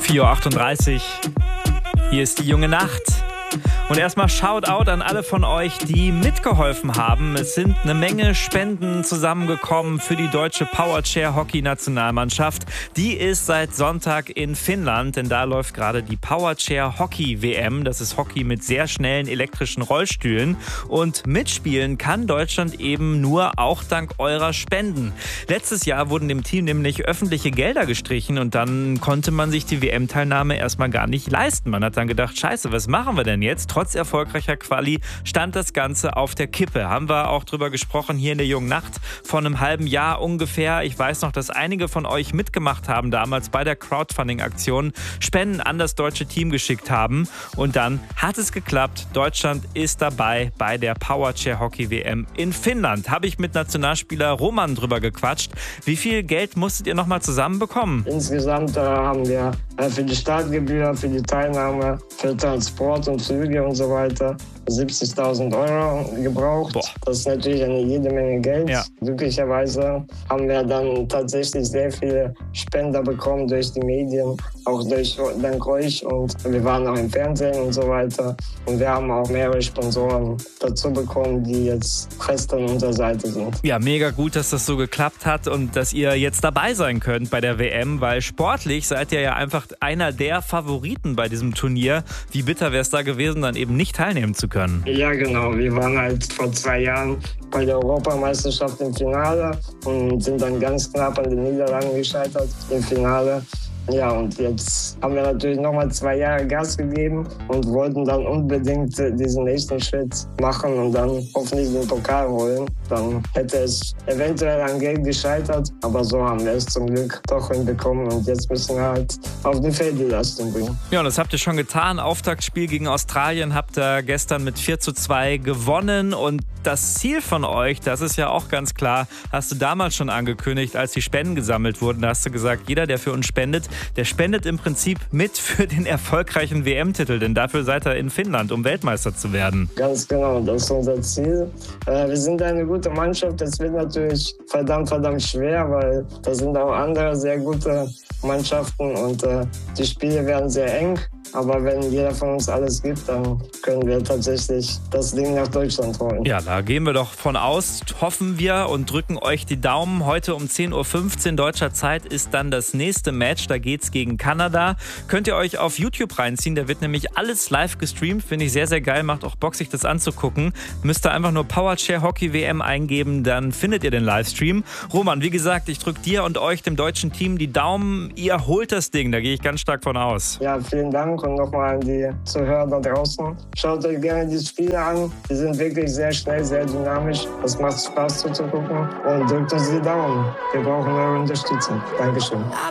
4:38 Uhr. Hier ist die junge Nacht. Und erstmal Shoutout an alle von euch, die mitgeholfen haben. Es sind eine Menge Spenden zusammengekommen für die deutsche Powerchair-Hockey-Nationalmannschaft. Die ist seit Sonntag in Finnland, denn da läuft gerade die Powerchair-Hockey-WM. Das ist Hockey mit sehr schnellen elektrischen Rollstühlen. Und mitspielen kann Deutschland eben nur auch dank eurer Spenden. Letztes Jahr wurden dem Team nämlich öffentliche Gelder gestrichen und dann konnte man sich die WM-Teilnahme erstmal gar nicht leisten. Man hat dann gedacht, scheiße, was machen wir denn jetzt? Trotz erfolgreicher Quali stand das Ganze auf der Kippe. Haben wir auch drüber gesprochen hier in der jungen Nacht vor einem halben Jahr ungefähr. Ich weiß noch, dass einige von euch mitgemacht haben damals bei der Crowdfunding-Aktion, Spenden an das deutsche Team geschickt haben und dann hat es geklappt. Deutschland ist dabei bei der Powerchair-Hockey-WM in Finnland. Habe ich mit Nationalspieler Roman drüber gequatscht. Wie viel Geld musstet ihr nochmal zusammenbekommen? Insgesamt haben wir für die Startgebühr, für die Teilnahme, für Transport und Flüge und so weiter 70.000 Euro gebraucht. Boah. Das ist natürlich jede Menge Geld. Ja. Glücklicherweise haben wir dann tatsächlich sehr viele Spender bekommen durch die Medien, auch dank euch. Und wir waren auch im Fernsehen und so weiter. Und wir haben auch mehrere Sponsoren dazu bekommen, die jetzt fest an unserer Seite sind. Ja, mega gut, dass das so geklappt hat und dass ihr jetzt dabei sein könnt bei der WM, weil sportlich seid ihr ja einfach einer der Favoriten bei diesem Turnier. Wie bitter wäre es da gewesen, dann eben nicht teilnehmen zu können? Ja, genau. Wir waren halt vor 2 Jahren bei der Europameisterschaft im Finale und sind dann ganz knapp an den Niederlanden gescheitert im Finale. Ja, und jetzt haben wir natürlich nochmal 2 Jahre Gas gegeben und wollten dann unbedingt diesen nächsten Schritt machen und dann hoffentlich den Pokal holen. Dann hätte es eventuell an Geld gescheitert, aber so haben wir es zum Glück doch hinbekommen und jetzt müssen wir halt auf die Feldleistung bringen. Ja, und das habt ihr schon getan. Auftaktspiel gegen Australien habt ihr gestern mit 4:2 gewonnen und das Ziel von euch, das ist ja auch ganz klar, hast du damals schon angekündigt, als die Spenden gesammelt wurden. Da hast du gesagt, jeder, der für uns spendet, der spendet im Prinzip mit für den erfolgreichen WM-Titel, denn dafür seid ihr in Finnland, um Weltmeister zu werden. Ganz genau, das ist unser Ziel. Wir sind eine gute Mannschaft, das wird natürlich verdammt schwer, weil da sind auch andere sehr gute Mannschaften und die Spiele werden sehr eng. Aber wenn jeder von uns alles gibt, dann können wir tatsächlich das Ding nach Deutschland holen. Ja, da gehen wir doch von aus, hoffen wir und drücken euch die Daumen. Heute um 10:15 Uhr deutscher Zeit ist dann das nächste Match. Da geht's gegen Kanada. Könnt ihr euch auf YouTube reinziehen. Da wird nämlich alles live gestreamt. Finde ich sehr, sehr geil. Macht auch Bock, sich das anzugucken. Müsst ihr einfach nur Powerchair Hockey WM eingeben, dann findet ihr den Livestream. Roman, wie gesagt, ich drücke dir und euch, dem deutschen Team, die Daumen. Ihr holt das Ding. Da gehe ich ganz stark von aus. Ja, vielen Dank. Und nochmal an die Zuhörer da draußen. Schaut euch gerne die Spiele an. Die sind wirklich sehr schnell, sehr dynamisch. Es macht Spaß zuzugucken. Und drückt uns die Daumen. Wir brauchen eure Unterstützung. Dankeschön.